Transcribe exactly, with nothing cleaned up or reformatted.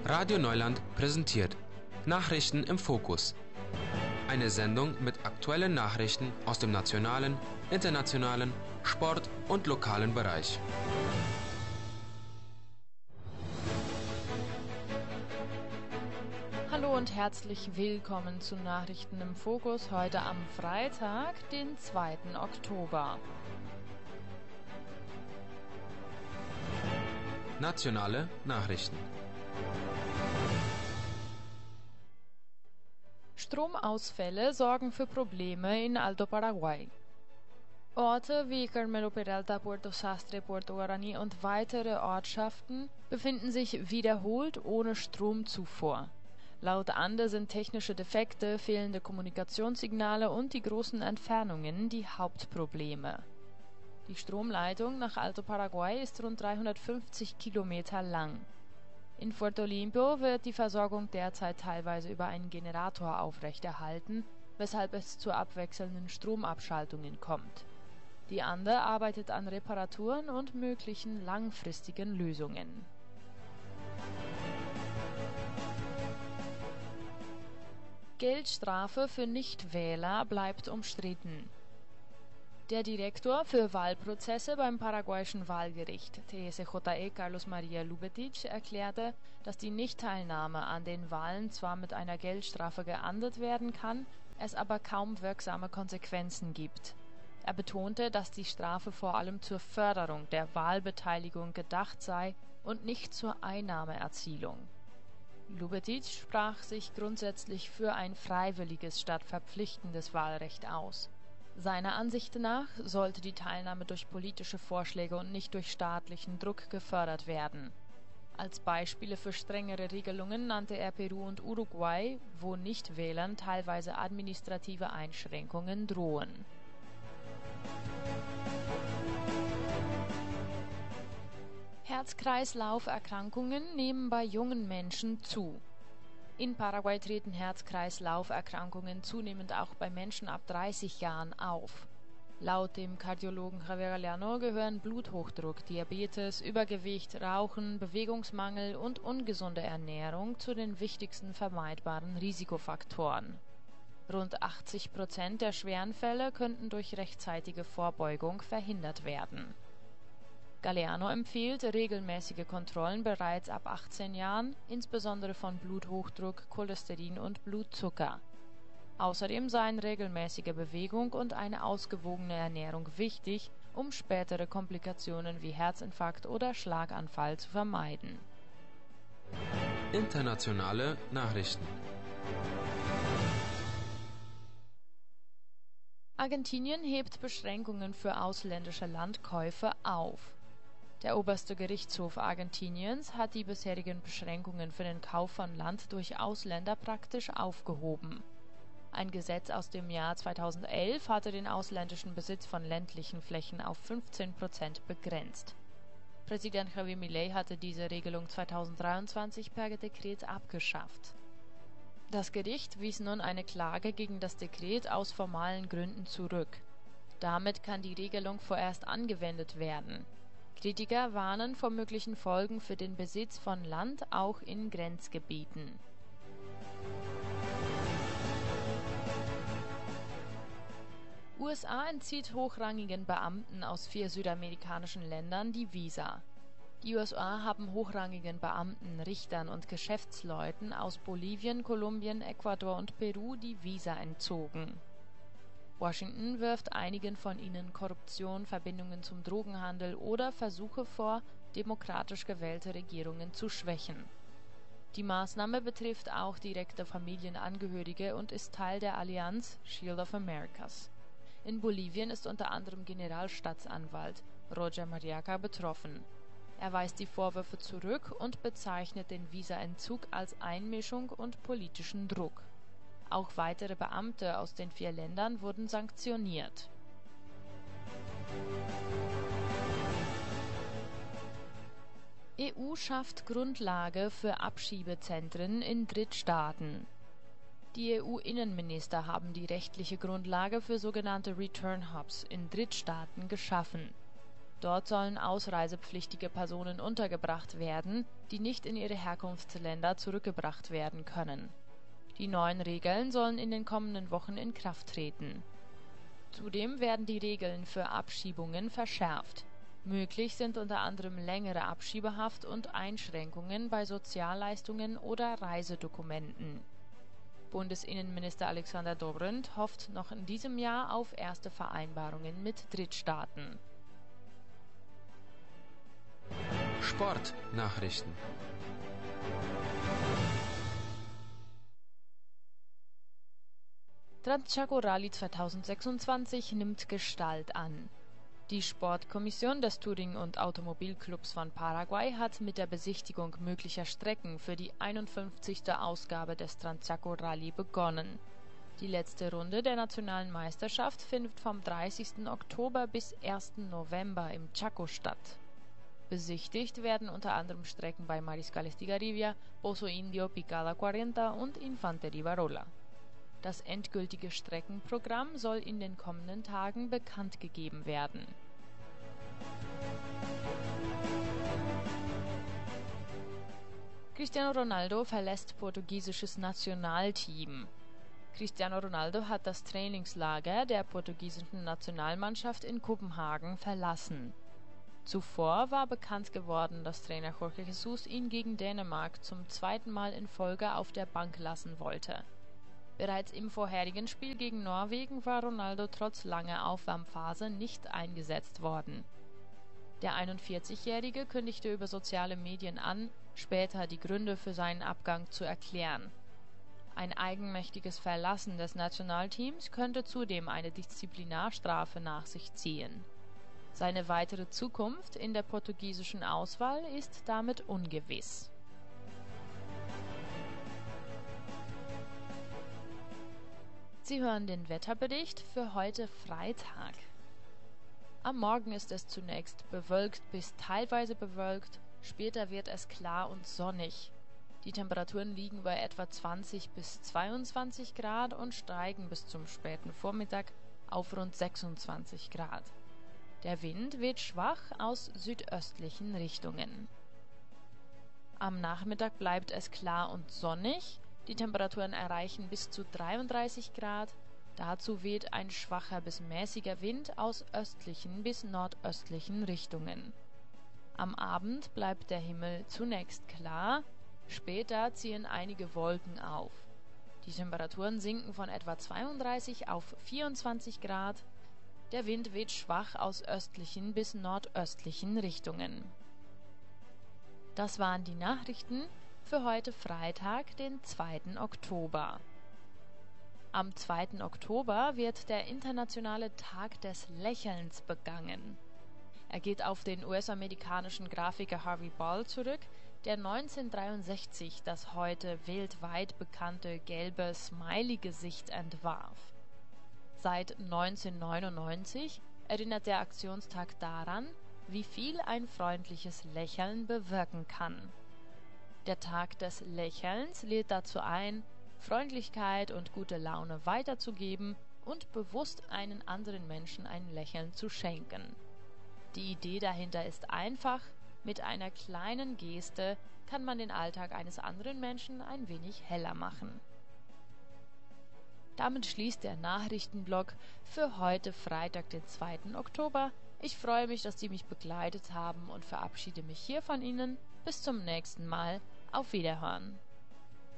Radio Neuland präsentiert Nachrichten im Fokus. Eine Sendung mit aktuellen Nachrichten aus dem nationalen, internationalen, Sport- und lokalen Bereich. Hallo und herzlich willkommen zu Nachrichten im Fokus heute am Freitag, den zweiten Oktober. Nationale Nachrichten. Stromausfälle sorgen für Probleme in Alto Paraguay. Orte wie Carmelo Peralta, Puerto Sastre, Puerto Guarani und weitere Ortschaften befinden sich wiederholt ohne Stromzufuhr. Laut Ande sind technische Defekte, fehlende Kommunikationssignale und die großen Entfernungen die Hauptprobleme. Die Stromleitung nach Alto Paraguay ist rund dreihundertfünfzig Kilometer lang. In Puerto Limpo wird die Versorgung derzeit teilweise über einen Generator aufrechterhalten, weshalb es zu abwechselnden Stromabschaltungen kommt. Die Ande arbeitet an Reparaturen und möglichen langfristigen Lösungen. Geldstrafe für Nichtwähler bleibt umstritten. Der Direktor für Wahlprozesse beim paraguayischen Wahlgericht, T S J E Carlos Maria Lubetich, erklärte, dass die Nichtteilnahme an den Wahlen zwar mit einer Geldstrafe geahndet werden kann, es aber kaum wirksame Konsequenzen gibt. Er betonte, dass die Strafe vor allem zur Förderung der Wahlbeteiligung gedacht sei und nicht zur Einnahmeerzielung. Lubetich sprach sich grundsätzlich für ein freiwilliges statt verpflichtendes Wahlrecht aus. Seiner Ansicht nach sollte die Teilnahme durch politische Vorschläge und nicht durch staatlichen Druck gefördert werden. Als Beispiele für strengere Regelungen nannte er Peru und Uruguay, wo Nichtwählern teilweise administrative Einschränkungen drohen. Herz-Kreislauf-Erkrankungen nehmen bei jungen Menschen zu. In Paraguay treten Herz-Kreislauf-Erkrankungen zunehmend auch bei Menschen ab dreißig Jahren auf. Laut dem Kardiologen Javier Galeano gehören Bluthochdruck, Diabetes, Übergewicht, Rauchen, Bewegungsmangel und ungesunde Ernährung zu den wichtigsten vermeidbaren Risikofaktoren. Rund achtzig Prozent der schweren Fälle könnten durch rechtzeitige Vorbeugung verhindert werden. Galeano empfiehlt regelmäßige Kontrollen bereits ab achtzehn Jahren, insbesondere von Bluthochdruck, Cholesterin und Blutzucker. Außerdem seien regelmäßige Bewegung und eine ausgewogene Ernährung wichtig, um spätere Komplikationen wie Herzinfarkt oder Schlaganfall zu vermeiden. Internationale Nachrichten. Argentinien hebt Beschränkungen für ausländische Landkäufe auf. Der oberste Gerichtshof Argentiniens hat die bisherigen Beschränkungen für den Kauf von Land durch Ausländer praktisch aufgehoben. Ein Gesetz aus dem Jahr zweitausendelf hatte den ausländischen Besitz von ländlichen Flächen auf fünfzehn Prozent begrenzt. Präsident Javier Milei hatte diese Regelung zweitausenddreiundzwanzig per Dekret abgeschafft. Das Gericht wies nun eine Klage gegen das Dekret aus formalen Gründen zurück. Damit kann die Regelung vorerst angewendet werden. Kritiker warnen vor möglichen Folgen für den Besitz von Land auch in Grenzgebieten. U S A entzieht hochrangigen Beamten aus vier südamerikanischen Ländern die Visa. Die U S A haben hochrangigen Beamten, Richtern und Geschäftsleuten aus Bolivien, Kolumbien, Ecuador und Peru die Visa entzogen. Washington wirft einigen von ihnen Korruption, Verbindungen zum Drogenhandel oder Versuche vor, demokratisch gewählte Regierungen zu schwächen. Die Maßnahme betrifft auch direkte Familienangehörige und ist Teil der Allianz Shield of Americas. In Bolivien ist unter anderem Generalstaatsanwalt Roger Mariaca betroffen. Er weist die Vorwürfe zurück und bezeichnet den Visaentzug als Einmischung und politischen Druck. Auch weitere Beamte aus den vier Ländern wurden sanktioniert. E U schafft Grundlage für Abschiebezentren in Drittstaaten. Die E U-Innenminister haben die rechtliche Grundlage für sogenannte Return Hubs in Drittstaaten geschaffen. Dort sollen ausreisepflichtige Personen untergebracht werden, die nicht in ihre Herkunftsländer zurückgebracht werden können. Die neuen Regeln sollen in den kommenden Wochen in Kraft treten. Zudem werden die Regeln für Abschiebungen verschärft. Möglich sind unter anderem längere Abschiebehaft und Einschränkungen bei Sozialleistungen oder Reisedokumenten. Bundesinnenminister Alexander Dobrindt hofft noch in diesem Jahr auf erste Vereinbarungen mit Drittstaaten. Sportnachrichten. Transchaco Rallye zweitausendsechsundzwanzig nimmt Gestalt an. Die Sportkommission des Touring- und Automobilclubs von Paraguay hat mit der Besichtigung möglicher Strecken für die einundfünfzigste Ausgabe des Transchaco Rallye begonnen. Die letzte Runde der nationalen Meisterschaft findet vom dreißigsten Oktober bis ersten November im Chaco statt. Besichtigt werden unter anderem Strecken bei Mariscal Estigarribia, Pozo Indio, Picada vierzig und Infante Rivarola. Das endgültige Streckenprogramm soll in den kommenden Tagen bekannt gegeben werden. Cristiano Ronaldo verlässt portugiesisches Nationalteam. Cristiano Ronaldo hat das Trainingslager der portugiesischen Nationalmannschaft in Kopenhagen verlassen. Zuvor war bekannt geworden, dass Trainer Jorge Jesus ihn gegen Dänemark zum zweiten Mal in Folge auf der Bank lassen wollte. Bereits im vorherigen Spiel gegen Norwegen war Ronaldo trotz langer Aufwärmphase nicht eingesetzt worden. Der einundvierzigjährige kündigte über soziale Medien an, später die Gründe für seinen Abgang zu erklären. Ein eigenmächtiges Verlassen des Nationalteams könnte zudem eine Disziplinarstrafe nach sich ziehen. Seine weitere Zukunft in der portugiesischen Auswahl ist damit ungewiss. Sie hören den Wetterbericht für heute Freitag. Am Morgen ist es zunächst bewölkt bis teilweise bewölkt, später wird es klar und sonnig. Die Temperaturen liegen bei etwa zwanzig bis zweiundzwanzig Grad und steigen bis zum späten Vormittag auf rund sechsundzwanzig Grad. Der Wind weht schwach aus südöstlichen Richtungen. Am Nachmittag bleibt es klar und sonnig. Die Temperaturen erreichen bis zu dreiunddreißig Grad. Dazu weht ein schwacher bis mäßiger Wind aus östlichen bis nordöstlichen Richtungen. Am Abend bleibt der Himmel zunächst klar, später ziehen einige Wolken auf. Die Temperaturen sinken von etwa zweiunddreißig auf vierundzwanzig Grad. Der Wind weht schwach aus östlichen bis nordöstlichen Richtungen. Das waren die Nachrichten für heute Freitag, den zweiten Oktober. Am zweiten Oktober wird der internationale Tag des Lächelns begangen. Er geht auf den U S-amerikanischen Grafiker Harvey Ball zurück, der neunzehnhundertdreiundsechzig das heute weltweit bekannte gelbe Smiley-Gesicht entwarf. Seit neunzehnhundertneunundneunzig erinnert der Aktionstag daran, wie viel ein freundliches Lächeln bewirken kann. Der Tag des Lächelns lädt dazu ein, Freundlichkeit und gute Laune weiterzugeben und bewusst einen anderen Menschen ein Lächeln zu schenken. Die Idee dahinter ist einfach, mit einer kleinen Geste kann man den Alltag eines anderen Menschen ein wenig heller machen. Damit schließt der Nachrichtenblock für heute Freitag, den zweiten Oktober. Ich freue mich, dass Sie mich begleitet haben und verabschiede mich hier von Ihnen. Bis zum nächsten Mal. Auf Wiederhören.